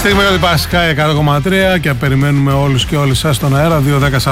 Στιγμή ότι πάει Sky 100,3 και περιμένουμε όλους και όλες σας στον αέρα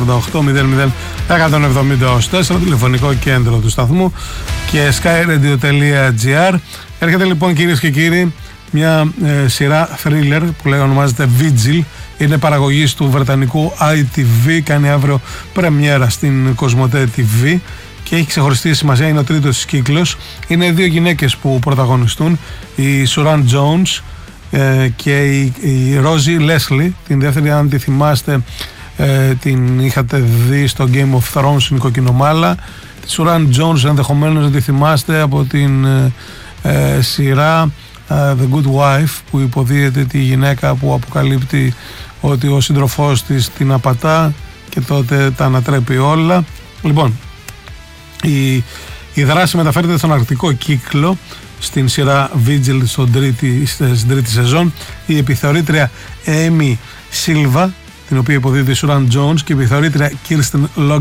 2-10-48-00-170-4, τηλεφωνικό κέντρο του σταθμού και skyradio.gr. Έρχεται λοιπόν, κυρίες και κύριοι, μια σειρά thriller που ονομάζεται Vigil. Είναι παραγωγής του βρετανικού ITV, κάνει αύριο πρεμιέρα στην Κοσμοτέ TV και έχει ξεχωριστή σημασία, είναι ο τρίτος κύκλος. Είναι δύο γυναίκες που πρωταγωνιστούν, η Suran Jones και η Rosie Leslie. Την δεύτερη, αν τη θυμάστε, την είχατε δει στο Game of Thrones στην κοκκινομάλα. Τη Suran Jones ενδεχομένως να τη θυμάστε από την σειρά The Good Wife, που υποδίεται τη γυναίκα που αποκαλύπτει ότι ο σύντροφός της την απατά και τότε τα ανατρέπει όλα. Λοιπόν, η δράση μεταφέρεται στον αρκτικό κύκλο στην σειρά Vigil στην τρίτη σεζόν. Η επιθεωρήτρια Amy Silva, την οποία υποδίδει η Suran Jones, και η επιθεωρήτρια Kirsten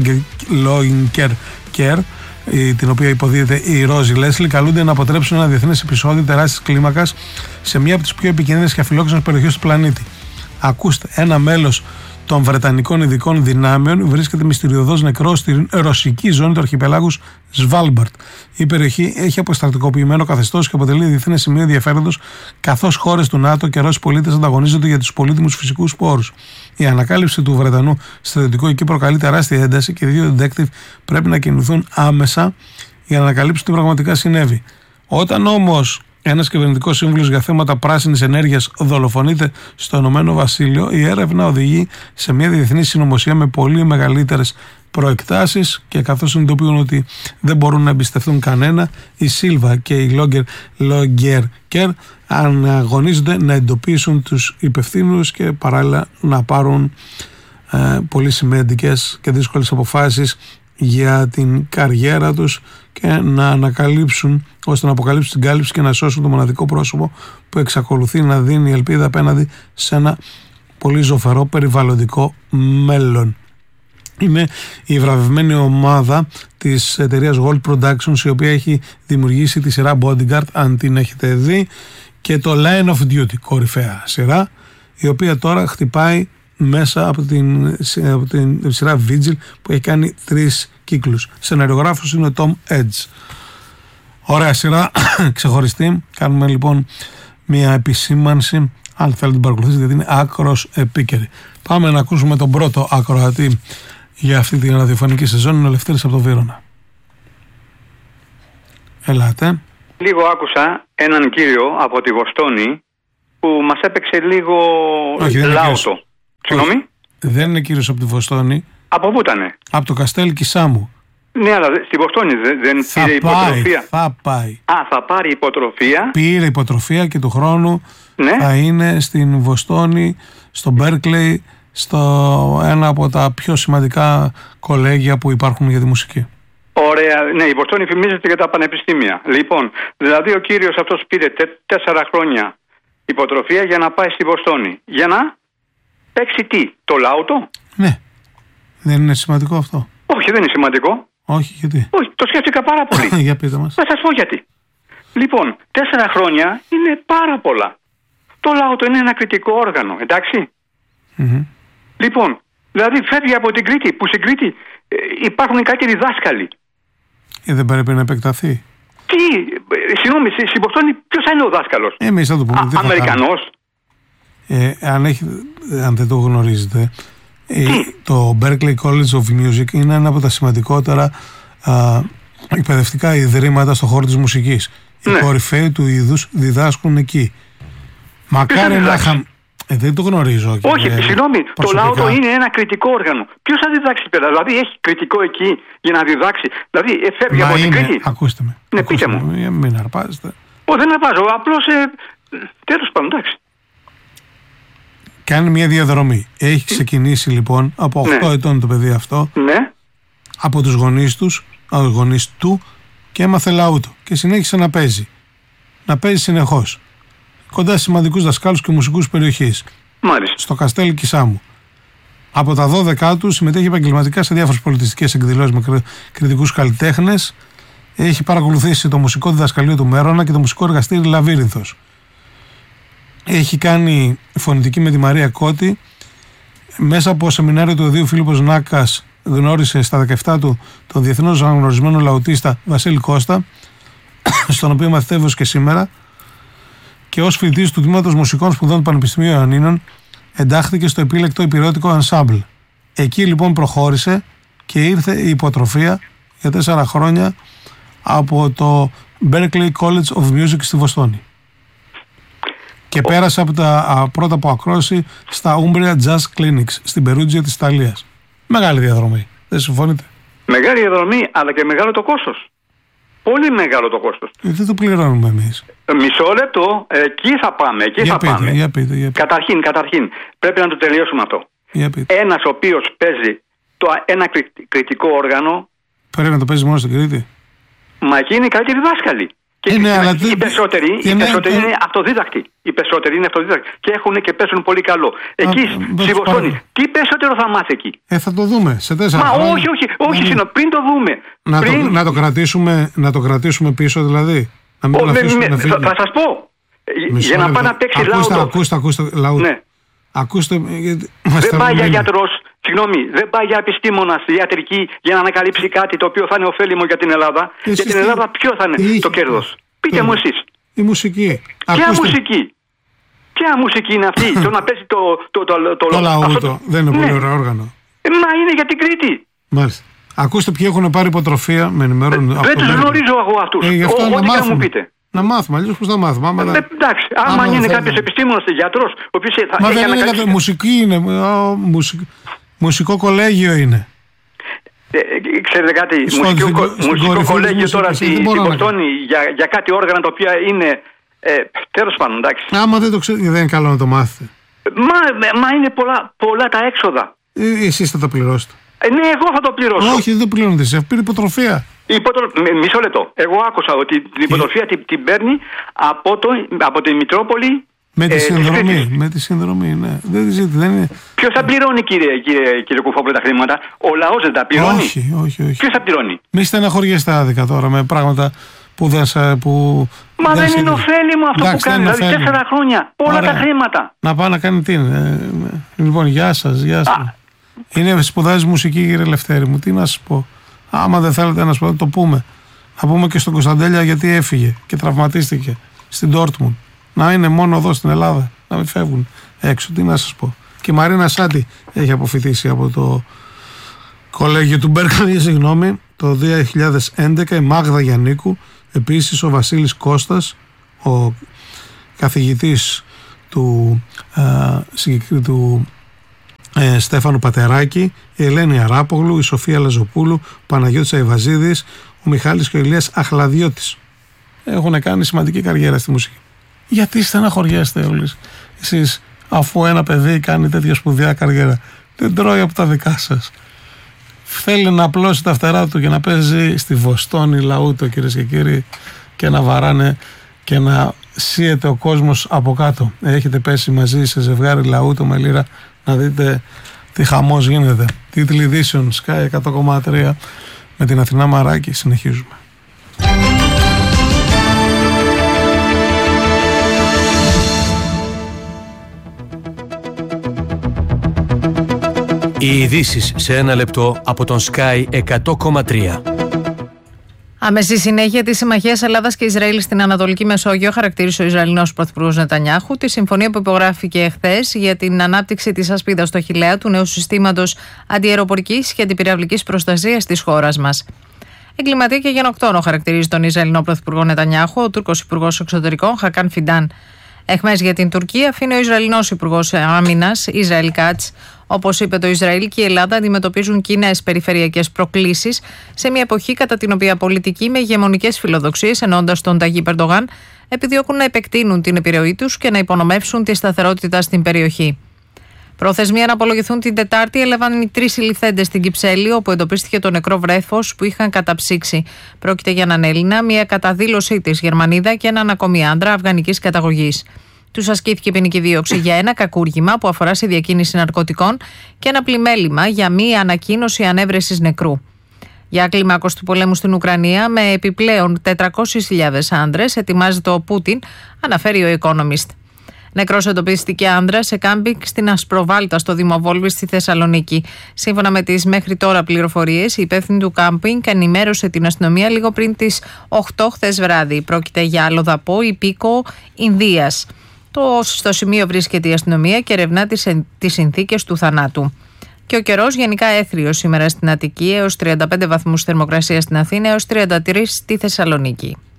Loinger-Kerr, την οποία υποδίδεται η Rosie Leslie, καλούνται να αποτρέψουν ένα διεθνές επεισόδιο τεράστιας κλίμακας σε μια από τις πιο επικίνδυνες και αφιλόξενες περιοχές του πλανήτη. Ακούστε, ένα μέλος των Βρετανικών ειδικών δυνάμεων βρίσκεται μυστηριωδώς νεκρός στη ρωσική ζώνη του αρχιπελάγους Σβάλμπαρτ. Η περιοχή έχει αποστρατικοποιημένο καθεστώς και αποτελεί διεθνές σημείο ενδιαφέροντος, καθώς χώρες του ΝΑΤΟ και Ρώσοι πολίτες ανταγωνίζονται για τους πολύτιμους φυσικούς πόρους. Η ανακάλυψη του Βρετανού στρατιωτικού εκεί προκαλεί τεράστια ένταση και οι δύο detective πρέπει να κινηθούν άμεσα για να ανακαλύψουν τι πραγματικά συνέβη. Όταν όμως ένας κυβερνητικός σύμβουλος για θέματα πράσινης ενέργειας δολοφονείται στο Ηνωμένο Βασίλειο, η έρευνα οδηγεί σε μια διεθνή συνωμοσία με πολύ μεγαλύτερες προεκτάσεις, και καθώς συνειδητοποιούν ότι δεν μπορούν να εμπιστευτούν κανένα, η Σίλβα και η Loinger-Kerr αναγωνίζονται να εντοπίσουν τους υπευθύνους και παράλληλα να πάρουν πολύ σημαντικές και δύσκολες αποφάσεις για την καριέρα τους και να ανακαλύψουν, ώστε να αποκαλύψουν την κάλυψη και να σώσουν το μοναδικό πρόσωπο που εξακολουθεί να δίνει ελπίδα απέναντι σε ένα πολύ ζωφερό περιβαλλοντικό μέλλον. Είναι η βραβευμένη ομάδα της εταιρείας Gold Productions, η οποία έχει δημιουργήσει τη σειρά Bodyguard, αν την έχετε δει, και το Line of Duty, κορυφαία σειρά, η οποία τώρα χτυπάει μέσα από την σειρά Vigil, που έχει κάνει 3 κύκλους. Σεναριογράφος είναι ο Tom Edge. Ωραία σειρά, ξεχωριστή. Κάνουμε λοιπόν μια επισήμανση, αν θέλετε την παρακολουθήσετε, γιατί είναι άκρος επίκαιρη. Πάμε να ακούσουμε τον πρώτο ακροατή για αυτή τη ραδιοφωνική σεζόν. Είναι ο Λευτέρης από το Βύρωνα. Ελάτε. Λίγο άκουσα έναν κύριο από τη Βοστόνη που μας έπαιξε λίγο λάωτο. Συγγνώμη. Δεν είναι κύριος από τη Βοστόνη. Από πού ήτανε? Από το Καστέλ Κισάμου. Ναι, αλλά στη Βοστόνη δεν πήρε υποτροφία. Θα πάει. Θα πάρει υποτροφία. Πήρε υποτροφία και του χρόνου θα είναι στην Βοστόνη, στο Μπέρκλεϊ, στο ένα από τα πιο σημαντικά κολέγια που υπάρχουν για τη μουσική. Ωραία, ναι, η Βοστόνη φημίζεται για τα πανεπιστήμια. Λοιπόν, δηλαδή ο κύριος αυτός πήρε 4 χρόνια υποτροφία για να πάει στη Βοστόνη. Για να παίξει τι, το λάωτο? Ναι. Δεν είναι σημαντικό αυτό? Όχι, δεν είναι σημαντικό. Όχι, γιατί? Όχι, το σκέφτηκα πάρα πολύ. Για πείτε μας. Θα σας πω γιατί. Λοιπόν, 4 χρόνια είναι πάρα πολλά. Το λάωτο είναι ένα κριτικό όργανο, εντάξει. Λοιπόν, δηλαδή φεύγει από την Κρήτη, που στην Κρήτη υπάρχουν κάτι διδάσκαλοι. Δεν πρέπει να επεκταθεί? Τι, συγγνώμη, στην Βοστόνη ποιος θα είναι ο δάσκαλος? Εμείς θα το πούμε. Αμερικανός. Αν δεν το γνωρίζετε, το Berklee College of Music είναι ένα από τα σημαντικότερα εκπαιδευτικά ιδρύματα στον χώρο της μουσικής. Οι κορυφαίοι του είδους διδάσκουν εκεί. Μακάρι να είχαμε. Δεν το γνωρίζω. Όχι, συγγνώμη, το λάωτο είναι ένα κριτικό όργανο. Ποιος θα διδάξει πέρα? Δηλαδή έχει κριτικό εκεί για να διδάξει? Δηλαδή φεύγει από την Κρήτη. Ακούστε με. Ναι, πείτε μου. Μην αρπάζετε. Δεν αρπάζω. Απλώς τέλος πάντων, εντάξει. Κάνει μια διαδρομή. Έχει ξεκινήσει λοιπόν από 8 ετών το παιδί αυτό. Ναι. Από τους γονείς του και έμαθε λαούτο. Και συνέχισε να παίζει. Να παίζει συνεχώς. Κοντά σε σημαντικούς δασκάλους και μουσικούς περιοχής. Μάλιστα. Στο Καστέλ Κισάμου. Από τα 12 του συμμετέχει επαγγελματικά σε διάφορες πολιτιστικές εκδηλώσεις με κριτικούς καλλιτέχνες. Έχει παρακολουθήσει το μουσικό διδασκαλείο του Μέρονα και το μουσικό εργαστήρι Λαβύρινθος. έχει κάνει φωνητική με τη Μαρία Κώτη. Μέσα από σεμινάριο του Οδείου Φίλιππος Νάκας γνώρισε στα 17 του τον διεθνώς αναγνωρισμένο λαουτίστα Βασίλη Κώστα, στον οποίο μαθητεύω και σήμερα, και ως φοιτητής του Τμήματος Μουσικών Σπουδών του Πανεπιστημίου Ιωαννίνων εντάχθηκε στο επίλεκτο υπηρεώτικο ενσάμπλ. Εκεί λοιπόν προχώρησε και ήρθε η υποτροφία για 4 χρόνια από το Berklee College of Music στη Βοστόνη. Και πέρασε από τα πρώτα από ακρόαση στα Umbria Jazz Clinics στην Περούτζια της Ιταλίας. Μεγάλη διαδρομή. Δεν συμφωνείτε? Μεγάλη διαδρομή, αλλά και μεγάλο το κόστος. Πολύ μεγάλο το κόστος. Δεν το πληρώνουμε εμείς. Μισό λεπτό, εκεί θα πάμε. Για πείτε. Καταρχήν, πρέπει να το τελειώσουμε αυτό. Ένας ο οποίος παίζει ένα κριτικό όργανο. Πρέπει να το παίζει μόνο στην Κρήτη. Μα εκεί είναι οι καλύτεροι δάσκαλοι. Και οι περισσότεροι είναι αυτοδίδακτοι. Οι περισσότεροι είναι αυτοδίδακτοι και έχουν και παίζουν πολύ καλό. Εκεί στη Βοστόνη, τι περισσότερο θα μάθει εκεί? Θα το δούμε σε 4 χρόνια. Όχι, πριν το δούμε. Να το κρατήσουμε πίσω δηλαδή. Να μην αφήσουμε να φύγει. Θα σας πω. Για να πάει να παίξει λαούτο. Ακούστε λαούτο. Ναι. Ακούστε. Δεν πάει για γιατρός. Συγγνώμη, δεν πάει για επιστήμονα στη ιατρική για να ανακαλύψει κάτι το οποίο θα είναι ωφέλιμο για την Ελλάδα. Για την Ελλάδα ποιο θα είναι το κέρδος? Πείτε μου εσείς. Η μουσική. Ποια μουσική είναι αυτή? Το να παίζει το λαούτο. Δεν είναι πολύ ωραίο όργανο. Μα είναι για την Κρήτη. Μάλιστα. Ακούστε ποιοι έχουν πάρει υποτροφία. Με ενημερώνουν. Δεν τους γνωρίζω εγώ αυτούς. Ό,τι και να μου πείτε. Να μάθουμε, αλλιώς πώς θα μάθουμε. Εντάξει, άμα είναι κάποιος επιστήμονας, γιατρός, ο οποίος θα έχει ανακαλύψει. Μουσική είναι. Μουσικό κολέγιο είναι. Ξέρετε κάτι, μουσικό κολέγιο τώρα στην Βοστόνη για κάτι όργανα τα οποία είναι τέλος πάντων, εντάξει. Άμα δεν το ξέρετε, δεν είναι καλό να το μάθετε. Μα είναι πολλά τα έξοδα. Εσείς θα τα πληρώσετε. Ναι, εγώ θα το πληρώσω. Όχι, δεν το πληρώνετε εσείς, πήρε υποτροφία. Μισό λεπτό. Εγώ άκουσα ότι την υποτροφία την παίρνει από τη Μητρόπολη. Με τη συνδρομή, ναι. Δεν είναι. Ποιος θα πληρώνει, κύριε Κουφόπουλε, τα χρήματα? Ο λαός δεν τα πληρώνει? Όχι. Ποιος θα πληρώνει? Μη στεναχωριέστε άδικα τώρα με πράγματα που δεν Μα δεν είναι ωφέλιμο αυτό που κάνει. Δηλαδή 4 χρόνια. Όλα τα χρήματα. Να πάει να κάνει τι είναι. Λοιπόν, γεια σας. Είναι σπουδάζει μουσική, κύριε Λευτέρη μου. Τι να σας πω. Άμα δεν θέλετε να το πούμε. Να πούμε και στον Κωνσταντέλια γιατί έφυγε και τραυματίστηκε στην Ντόρτμουντ. Να είναι μόνο εδώ στην Ελλάδα. Να μην φεύγουν έξω. Τι να σας πω. Και η Μαρίνα Σάντι έχει αποφοιτήσει από το κολέγιο του Μπέρκλι, το 2011. Η Μάγδα Γιαννίκου. Επίσης ο Βασίλης Κώστας, ο καθηγητής του Στέφανου Πατεράκη, η Ελένη Αράπογλου, η Σοφία Λαζοπούλου, ο Παναγιώτης Αϊβαζίδης, ο Μιχάλης και ο Ηλίας Αχλαδιώτης. Έχουν κάνει σημαντική καριέρα στη μουσική. Γιατί στεναχωριέστε όλοι εσείς, αφού ένα παιδί κάνει τέτοια σπουδαία καριέρα? Δεν τρώει από τα δικά σας. Θέλει να απλώσει τα φτερά του και να παίζει στη Βοστόνη λαούτο, κυρίες και κύριοι, και να βαράνε και να σύεται ο κόσμος από κάτω. Έχετε πέσει μαζί σε ζευγάρι λαούτο με λύρα να δείτε τι χαμός γίνεται. Τίτλοι ειδήσεων Sky 100,3 με την Αθηνά Μαράκη. Συνεχίζουμε. Οι ειδήσεις σε 1 λεπτό από τον Sky 100,3. Άμεση συνέχεια της συμμαχίας Ελλάδας και Ισραήλ στην Ανατολική Μεσόγειο χαρακτήρισε ο Ισραηλινός Πρωθυπουργός Νετανιάχου τη συμφωνία που υπογράφηκε εχθές για την ανάπτυξη της ασπίδας στο Χιλέα, του νέου συστήματος αντιαεροπορικής και αντιπυραυλικής προστασίας της χώρας μας. Εγκληματία και γενοκτόνο χαρακτηρίζει τον Ισραηλινό Πρωθυπουργό Νετανιάχου ο Τούρκος Υπουργός Εξωτερικών Χακάν Φιντάν. Εχμές για την Τουρκία αφήνει ο Ισραηλινός Υπουργός Άμυνας Ισραήλ Κάτς. Όπως είπε, το Ισραήλ και η Ελλάδα αντιμετωπίζουν κοινές περιφερειακές προκλήσεις σε μια εποχή κατά την οποία πολιτικοί με ηγεμονικές φιλοδοξίες, ενώντας τον Ταγίπ Ερντογάν, επιδιώκουν να επεκτείνουν την επιρροή τους και να υπονομεύσουν τη σταθερότητα στην περιοχή. Προθεσμία να απολογηθούν την Τετάρτη έλαβαν οι 3 συλληφθέντες στην Κυψέλη, όπου εντοπίστηκε το νεκρό βρέφος που είχαν καταψύξει. Πρόκειται για έναν Έλληνα, μια καταδήλωσή της Γερμανίδα και έναν ακόμη άντρα αφγανικής καταγωγής. Τους ασκήθηκε ποινική δίωξη για ένα κακούργημα που αφορά σε διακίνηση ναρκωτικών και ένα πλημέλημα για μία ανακοίνωση ανέβρεσης νεκρού. Για κλιμάκωση του πολέμου στην Ουκρανία με επιπλέον 400.000 άντρες ετοιμάζεται ο Πούτιν, αναφέρει ο Economist. Νεκρός εντοπίστηκε άνδρας σε κάμπινγκ στην Ασπροβάλτα, στο Δήμο Βόλβης, στη Θεσσαλονίκη. Σύμφωνα με τις μέχρι τώρα πληροφορίες, η υπεύθυνη του κάμπινγκ ενημέρωσε την αστυνομία λίγο πριν τις 8 χθες βράδυ. Πρόκειται για αλλοδαπό υπήκοο Ινδίας. Στο σημείο βρίσκεται η αστυνομία και ερευνά τις συνθήκες του θανάτου. Και ο καιρός γενικά έθριος σήμερα στην Αττική, έως 35 βαθμούς θερμοκρασία στην Αθήνα, έως 33 στη Θεσσαλονίκη.